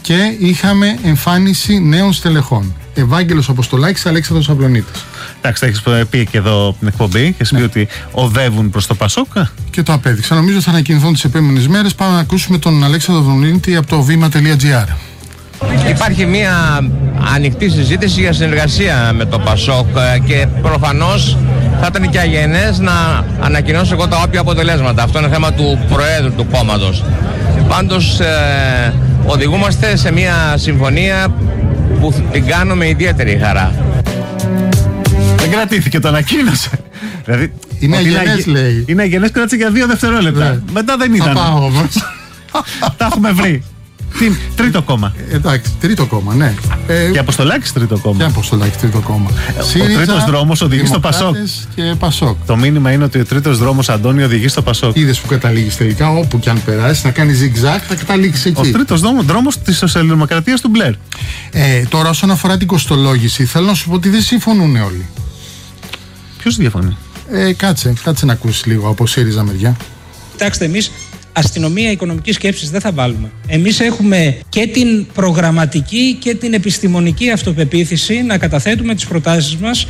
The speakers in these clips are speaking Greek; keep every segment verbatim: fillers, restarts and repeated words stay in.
και είχαμε εμφάνιση νέων στελεχών. Ευάγγελος Αποστολάκης, Αλέξανδρος Αυλονίτης. Εντάξει, τα έχεις πει και εδώ την εκπομπή και σου πει ότι οδεύουν προς το Πασόκ. Και το απέδειξα. Νομίζω θα ανακοινωθούν τις επόμενες μέρες. Πάμε να ακούσουμε τον Αλέξανδρο Αυλονίτη από το βήμα τελεία τζι άρ. Υπάρχει μια ανοιχτή συζήτηση για συνεργασία με το Πασόκ και προφανώς θα ήταν και αγενές να ανακοινώσω εγώ τα όποια αποτελέσματα. Αυτό είναι θέμα του Προέδρου του κόμματος. Πάντως ε, οδηγούμαστε σε μια συμφωνία που την κάνω με ιδιαίτερη χαρά. Δεν κρατήθηκε, το ανακοίνωσε. Δηλαδή, είναι αγενές, είναι, λέει. Είναι αγενές, κράτησε για δύο δευτερόλεπτα. Ναι. Μετά δεν ήταν. Θα πάω όμως. Τα έχουμε βρει. Τι, τρίτο κόμμα. Ε, εντάξει, τρίτο κόμμα, ναι. Ε, και Αποστολάκης τρίτο κόμμα. Και Αποστολάκης τρίτο κόμμα. Ο ΣΥΡΙΖΑ, τρίτος δρόμος οδηγεί στο Πασόκ. Και Πασόκ. Το μήνυμα είναι ότι ο τρίτος δρόμος, Αντώνη, οδηγεί στο Πασόκ. Είδες που καταλήγεις τελικά, όπου και αν περάσει, να κάνει ζιγ-ζακ, θα καταλήξει εκεί. Ο τρίτος δρόμος της σοσιαλδημοκρατίας του Μπλερ. Ε, τώρα, όσον αφορά την κοστολόγηση, θέλω να σου πω ότι δεν συμφωνούν όλοι. Ποιος διαφωνεί? Ε, κάτσε, κάτσε να ακούσει λίγο από ΣΥΡΙΖΑ μεριά. Κοιτάξτε, εμείς αστυνομία οικονομικής σκέψης δεν θα βάλουμε. Εμείς έχουμε και την προγραμματική και την επιστημονική αυτοπεποίθηση να καταθέτουμε τις προτάσεις μας.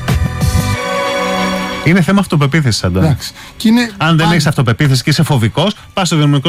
Είναι θέμα αυτοπεποίθησης, Αντώνη. Εντάξει. Είναι... Αν δεν έχεις αυτοπεποίθηση και είσαι φοβικός, πας στο δημοτικό.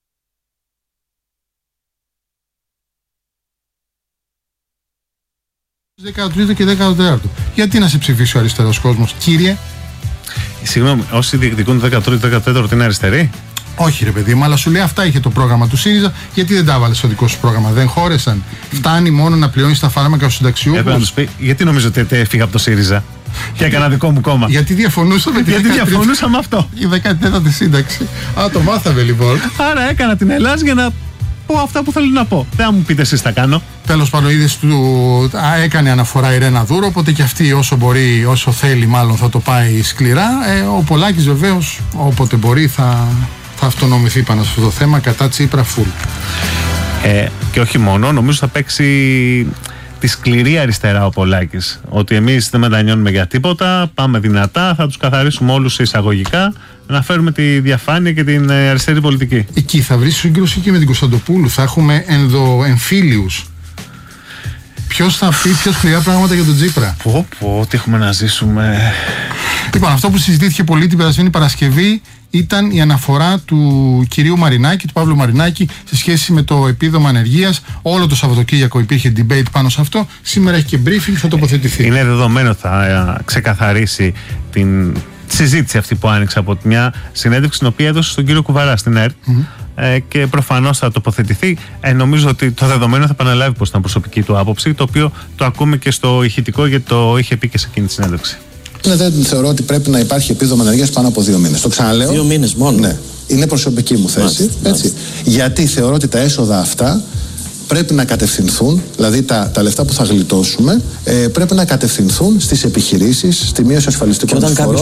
δέκατο τρίτο και δέκατο τέταρτο. Γιατί να σε ψηφίσει ο αριστερός κόσμος, κύριε? Συγγνώμη, όσοι διεκδικούν το δέκατο τρίτο και δέκατο τέταρτο είναι αριστεροί? Όχι, ρε παιδί μου, αλλά σου λέει αυτά είχε το πρόγραμμα του ΣΥΡΙΖΑ. Γιατί δεν τα βάλε στο δικό σου πρόγραμμα? Δεν χώρεσαν. Φτάνει μόνο να πληρώνει τα φάρμακα στου συνταξιούχους. Έπρεπε να του πει, γιατί νομίζω ότι έφυγα από το ΣΥΡΙΖΑ και έκανα δικό μου κόμμα? Γιατί διαφωνούσα με τη Γιατί διαφωνούσα με αυτό. Η δέκατη τέταρτη σύνταξη. Α, το μάθαμε λοιπόν. Άρα έκανα την Ελλάδα για να πω αυτά που θέλω να πω. Δεν θα μου πείτε εσείς τα κάνω. Τέλος πάντων, είδες του. Α, έκανε αναφορά η Ρένα Δούρο, οπότε και αυτή όσο μπορεί, όσο θέλει, μάλλον θα το πάει σκληρά. Ε, ο Πολάκης βεβαίως, όποτε μπορεί, θα. θα αυτονομηθεί πάνω σε αυτό το θέμα κατά Τσίπρα φουλ. Ε, και όχι μόνο, νομίζω θα παίξει τη σκληρή αριστερά ο Πολάκης. Ότι εμείς δεν μετανιώνουμε για τίποτα, πάμε δυνατά, θα τους καθαρίσουμε όλους εισαγωγικά, να φέρουμε τη διαφάνεια και την αριστερή πολιτική. Εκεί θα βρει σύγκρουση και με την Κωνσταντοπούλου. Θα έχουμε ενδοεμφύλιους. Ποιος θα πει πιο σκληρά πράγματα για τον Τσίπρα? Πω πω, τι έχουμε να ζήσουμε. Λοιπόν, αυτό που συζητήθηκε πολύ την περασμένη Παρασκευή ήταν η αναφορά του κυρίου Μαρινάκη, του Παύλου Μαρινάκη, σε σχέση με το επίδομα ανεργίας. Όλο το Σαββατοκύριακο υπήρχε debate πάνω σε αυτό. Σήμερα έχει και briefing, θα τοποθετηθεί. Είναι δεδομένο θα ξεκαθαρίσει την συζήτηση αυτή που άνοιξε από μια συνέντευξη την οποία έδωσε στον κύριο Κουβαρά στην ΕΡΤ. Mm-hmm. Ε, και προφανώς θα τοποθετηθεί. Ε, νομίζω ότι το δεδομένο θα επαναλάβει πως ήταν προσωπική του άποψη, το οποίο το ακούμε και στο ηχητικό, γιατί το είχε πει και σε εκείνη τη συνέντευξη. Δεν θεωρώ ότι πρέπει να υπάρχει επίδομα ανεργίας πάνω από δύο μήνες. Το ξαναλέω. Δύο μήνες μόνο. Ναι. Είναι προσωπική μου θέση. Μάλιστα, έτσι. Μάλιστα. Γιατί θεωρώ ότι τα έσοδα αυτά πρέπει να κατευθυνθούν, δηλαδή τα, τα λεφτά που θα γλιτώσουμε, ε, πρέπει να κατευθυνθούν στις επιχειρήσεις, στη μείωση ασφαλιστικών εισφορών.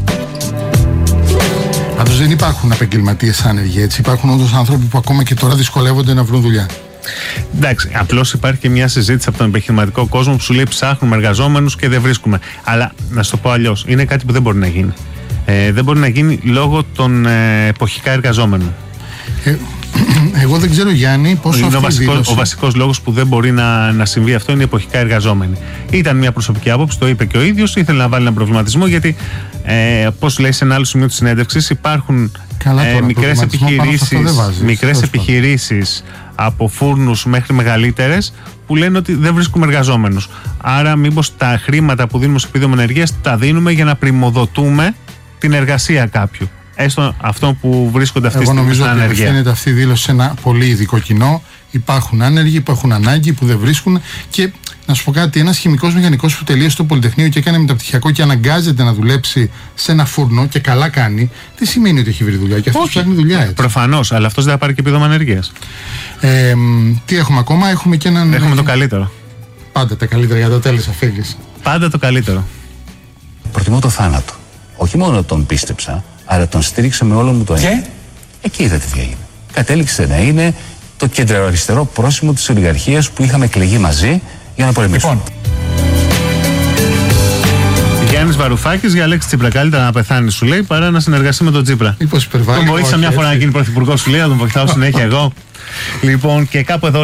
Πάντως δεν υπάρχουν επαγγελματίες άνεργοι, έτσι. Υπάρχουν όντως άνθρωποι που ακόμα και τώρα δυσκολεύονται να βρουν δουλειά. Εντάξει, απλώς υπάρχει και μια συζήτηση από τον επιχειρηματικό κόσμο που σου λέει ψάχνουμε εργαζόμενους και δεν βρίσκουμε. Αλλά να σου το πω αλλιώς, είναι κάτι που δεν μπορεί να γίνει. Ε, δεν μπορεί να γίνει λόγω των ε, εποχικά εργαζόμενων. Ε, εγώ δεν ξέρω, Γιάννη, πόσο είναι αυτή ο βασικός, δήλωση... ο βασικός λόγος που δεν μπορεί να, να συμβεί αυτό είναι οι εποχικά εργαζόμενοι. Ήταν μια προσωπική άποψη, το είπε και ο ίδιος, ήθελε να βάλει έναν προβληματισμό, γιατί ε, πώς λέει σε ένα άλλο σημείο της συνέντευξης, υπάρχουν ε, μικρές επιχειρήσεις, μικρές επιχειρήσεις από φούρνους μέχρι μεγαλύτερες που λένε ότι δεν βρίσκουμε εργαζόμενους. Άρα μήπως τα χρήματα που δίνουμε σε επίδομα ανεργίας τα δίνουμε για να πρημοδοτούμε την εργασία κάποιου, έστω αυτών που βρίσκονται αυτή τη στιγμή στην ανεργία. Εγώ νομίζω ότι φαίνεται αυτή η δήλωση σε ένα πολύ ειδικό κοινό. Υπάρχουν άνεργοι που έχουν ανάγκη, που δεν βρίσκουν. Και να σου πω κάτι, ένας χημικός μηχανικός που τελείωσε το Πολυτεχνείο και έκανε μεταπτυχιακό και αναγκάζεται να δουλέψει σε ένα φούρνο και καλά κάνει, τι σημαίνει ότι έχει βρει δουλειά? Και αυτός ψάχνει δουλειά, έτσι. Προφανώς, αλλά αυτός δεν θα πάρει και επίδομα ανεργίας. Ε, τι έχουμε ακόμα? Έχουμε και έναν. Έχουμε το καλύτερο. Πάντα τα καλύτερα για το τέλος, αφήγηση. Πάντα το καλύτερο. Προτιμώ το θάνατο. Όχι μόνο τον πίστεψα, αλλά τον στήριξα με όλο μου το έργο. Και εκεί είδατε τι έγινε. Κατέληξε να είναι το κεντροαριστερό πρόσημο της ολιγαρχίας που είχαμε εκλεγεί μαζί για να πολεμήσουμε. Λοιπόν. Γιάννης Βαρουφάκης για Αλέξη Τσίπρα. Καλύτερα να πεθάνει, σου λέει, παρά να συνεργαστεί με τον Τσίπρα. Τον βοήθησα μια φορά να γίνει πρωθυπουργός, σου λέει, να τον βοηθάω συνέχεια εγώ. Λοιπόν, και κάπου εδώ.